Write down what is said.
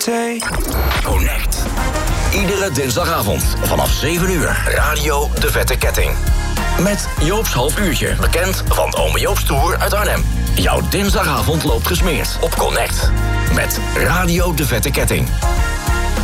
Connect. Iedere dinsdagavond vanaf 7 uur. Radio De Vette Ketting. Met Joop's half uurtje. Bekend van Ome Joop's Tour uit Arnhem. Jouw dinsdagavond loopt gesmeerd op Connect. Met Radio De Vette Ketting.